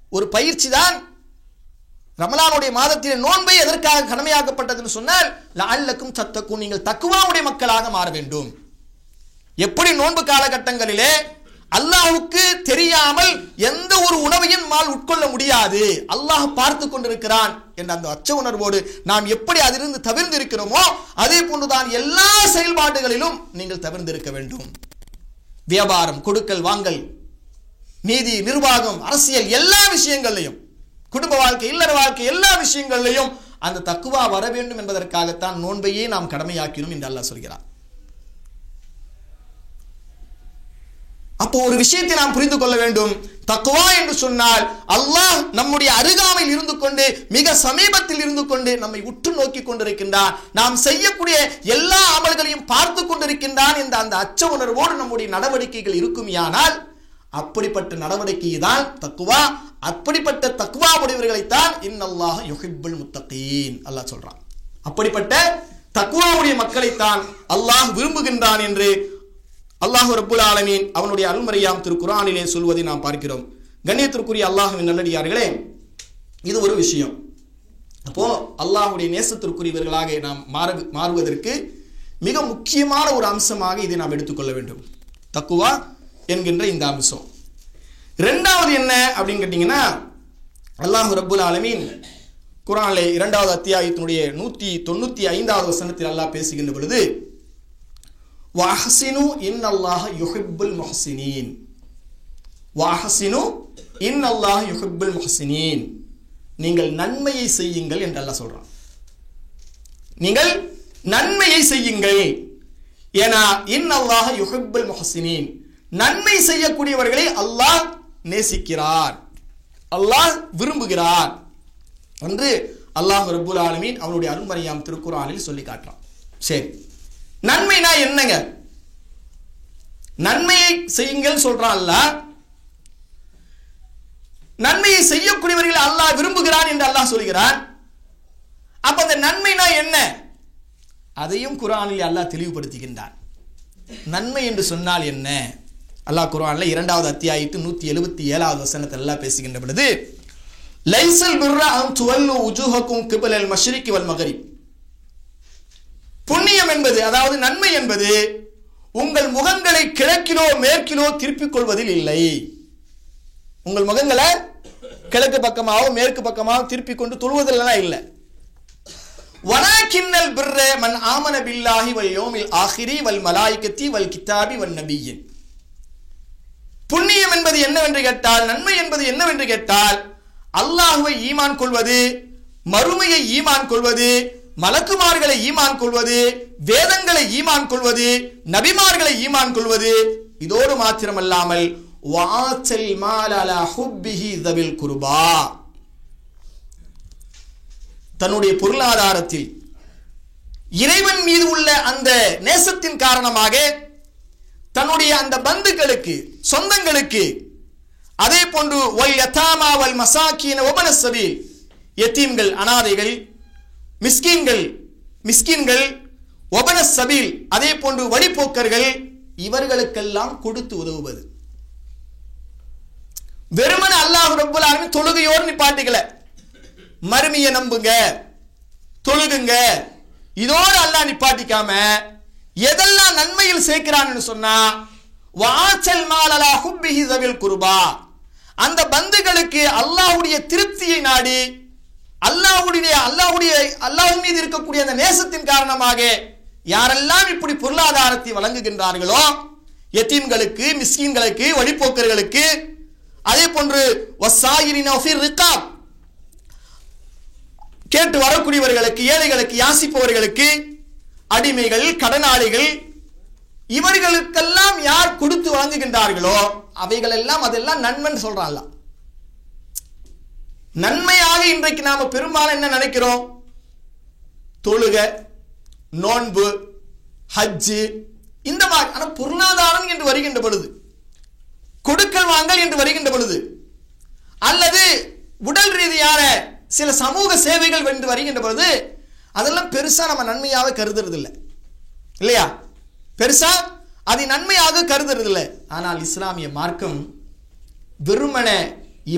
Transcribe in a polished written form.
ஒரு பயிற்சி தான். ரமலானுடைய மாதத்தில் நோன்பை எதற்காக கடமையாக்கப்பட்டதுன்னு சொன்னால் லஅல்லக்கும் தத்தக்கும், நீங்கள் தக்வாவுடைய மக்களாக மாற வேண்டும். எப்படி நோன்பு காலகட்டங்களிலே அல்லாஹ்வுக்கு தெரியாமல் எந்த ஒரு உணவையும் நம்மால் உட்கொள்ள முடியாது, அல்லாஹ் பார்த்து கொண்டிருக்கிறான் என்ற அந்த அச்ச உணர்வோடு நாம் எப்படி அதிலிருந்து தவிர்ந்து இருக்கிறோமோ அதே போன்றுதான் எல்லா செயல்பாடுகளிலும் நீங்கள் தவிர்ந்திருக்க வேண்டும். வியாபாரம், கொடுக்கல் வாங்கல், நீதி, நிர்வாகம், அரசியல், எல்லா விஷயங்களையும், குடும்ப வாழ்க்கை, இல்லற வாழ்க்கை, எல்லா விஷயங்களிலையும் அந்த தக்குவா வர வேண்டும் என்பதற்காகத்தான் நோன்பையே நாம் கடமையாக்கினோம் என்று அல்லாஹ் சொல்கிறார். அப்போ ஒரு விஷயத்தை நாம் புரிந்து கொள்ள வேண்டும். தக்வா என்று சொன்னால் அல்லாஹ் நம்முடைய அருகாமையில் இருந்து கொண்டு, மிக சமீபத்தில் இருந்து கொண்டு நம்மை உற்று நோக்கி கொண்டிருக்கின்றான், நாம் செய்யக்கூடிய எல்லா அமல்களையும் பார்த்து கொண்டிருக்கின்றான் என்ற அந்த அச்ச உணர்வோடு நம்முடைய நடவடிக்கைகள் இருக்குமையானால் அப்படிப்பட்ட நடவடிக்கை தான் தக்வா. அப்படிப்பட்ட தக்வா உடையவர்களைத்தான் இன்னல்லாஹ யுஹிப்புல் முத்தகீன் அல்லாஹ் சொல்றான். அப்படிப்பட்ட தக்வாவுடைய மக்களைத்தான் அல்லாஹ் விரும்புகின்றான் என்று அல்லாஹ் ரப்புல் ஆலமீன் அவனுடைய அருள்மறையாம் திருக்குர்ஆனிலே சொல்வதை நாம் பார்க்கிறோம். கண்ணியத்திற்குரிய அல்லாஹ்வின் நல்லடியார்களே, இது ஒரு விஷயம். அப்போ அல்லாஹ்வுடைய நேசத்திற்குரியவர்களாக நாம் மாறுவதற்கு மிக முக்கியமான ஒரு அம்சமாக இதை நாம் எடுத்துக்கொள்ள வேண்டும், தக்குவா என்கின்ற இந்த அம்சம். இரண்டாவது என்ன அப்படின்னு கேட்டீங்கன்னா, அல்லாஹ் ரப்புல் ஆலமீன் குர்ஆனிலே 2வது அத்தியாயத்தினுடைய 195வது வசனத்தில் அல்லாஹ் பேசுகின்ற பொழுது வஹ்சினு இன்னல்லாஹ யுஹிப்புல் முஹ்சினீன், வஹ்சினு இன்னல்லாஹ யுஹிப்புல் முஹ்சினீன், நீங்கள் நன்மையை செய்யுங்கள் என்று அல்லாஹ் சொல்றான். நீங்கள் நன்மையை செய்யுங்கள். ஏனா இன்னல்லாஹ யுஹிப்புல் முஹ்சினீன், நன்மை செய்யக்கூடியவர்களை அல்லாஹ் நேசிக்கிறார், அல்லாஹ் விரும்புகிறார் என்று அல்லாஹ் ரப்புல் ஆலமீன் அவனுடைய அருள்மறையாம் திருக்குர்ஆனில் சொல்லி காட்டுறான். சரி, நன்மைனா என்னங்க? நன்மையை செய்யுங்கள் சொல்றான் அல்லாஹ். நன்மையை செய்யக்கூடியவர்களை அல்லாஹ் விரும்புகிறான் என்று அல்லாஹ் சொல்கிறான். அப்ப அந்த நன்மைனா என்ன? அதையும் குர்ஆனில் அல்லாஹ் தெளிவுபடுத்துகின்றான். நன்மை என்று சொன்னால் என்ன? அல்லாஹ் குர்ஆன்ல 2வது அத்தியாயத்து 177வது வசனத்தில் அல்லாஹ் பேசுகின்ற பொழுது லைஸல் பிர்ர அன் துவல்லு உஜூஹக்கும் கிபலல் மஷ்ரிகி வல் மக்ரிப், புண்ணியம் என்பது, அதாவது நன்மை என்பது உங்கள் முகங்களை கிழக்கிலோ மேற்கிலோ திருப்பிக் கொள்வதில் இல்லை. உங்கள் முகங்களை கிழக்கு பக்கமாவோ மேற்கு பக்கமாவோ திருப்பிக் கொண்டு தொழுவதில்லாம் இல்லை. வலாக்கின்னல் பிர்ர மன் ஆமன பில்லாஹி வல் யௌமில் ஆகிரி வல் மலாயிகத்தி வல் கிதாபி வன் நபிய்யின், புண்ணியம் என்பது என்னவென்று கேட்டால், நன்மை என்பது என்னவென்று கேட்டால், அல்லாஹ்வை ஈமான் கொள்வது, மறுமையை ஈமான் கொள்வது, மலக்குமார்களை ஈமான் கொள்வது, வேதங்களை ஈமான் கொள்வது, நபிமார்களை ஈமான் கொள்வது, இதோடு மாத்திரமல்லாமல் வாத்தல் மால் அலா ஹுப்பிஹி தவில் குர்பா, தன்னுடைய பொருளாதாரத்தில் இறைவன் மீது உள்ள அந்த நேசத்தின் காரணமாக தன்னுடைய அந்த பந்துக்களுக்கு, சொந்தங்களுக்கு, அதே போன்று வல் யதாமா வல் மசாகீன வபனஸ் சபீல், யதீம்கள், அனாதைகள், மிஸ்கீன்கள், வபனஸ் சபீல், அதே போன்று வழிபோக்கர்கள், இவர்களுக்கெல்லாம் கொடுத்து உதவுவது. வெறுமனே அல்லாஹ் ரப்புல் ஆலமீன் தொழுகையோடு நிப்பாட்டிக்கல, மறுமையை நம்புங்க, தொழுகுங்க, இதோடு அல்லாஹ் நிப்பாட்டிக்காம எதெல்லாம் நன்மையில் சேர்க்கிறான்னு சொன்னா வாச்சல் மால் அலா ஹுப்பிஹி தவில் குர்பா, அந்த பந்துகளுக்கு அல்லாஹ்வுடைய திருப்தியை நாடி, அல்லாஹ் மீது இருக்கக்கூடிய அந்த நேசத்தின் காரணமாக யாரெல்லாம் இப்படி பொருளாதாரத்தை வழங்குகின்றார்களோ, யதீம்களுக்கு, மிஸ்கீன்களுக்கு, வழிபோக்கர்களுக்கு, அதே போன்று வஸாயிரின ஃபிர் ரிகாப், கேட்டு வரக்கூடியவர்களுக்கு, ஏழைகளுக்கு, யாசிப்பவர்களுக்கு, அடிமைகள், கடனாளிகள், இவர்களுக்கெல்லாம் யார் கொடுத்து வாங்குகின்றார்களோ அவைகளெல்லாம் அதெல்லாம் நன்மைன்னு சொல்றான். நன்மையாக இன்றைக்கு நாம பெரும்பாலும் என்ன நினைக்கிறோம்? தொழுக, நோன்பு, ஹஜ்ஜு, இந்த மாதிரி. ஆனா பொருளாதாரம் என்று வருகின்ற பொழுது, கொடுக்கல் வாங்கல் என்று வருகின்ற பொழுது, அல்லது உடல் ரீதியான சில சமூக சேவைகள் என்று வருகின்ற பொழுது அதெல்லாம் பெருசா நம்ம நன்மையாக கருதுறது இல்லை, இல்லையா? பெருசா அதை நன்மையாக கருதுறது இல்லை. ஆனால் இஸ்லாமிய மார்க்கம் வெறுமனே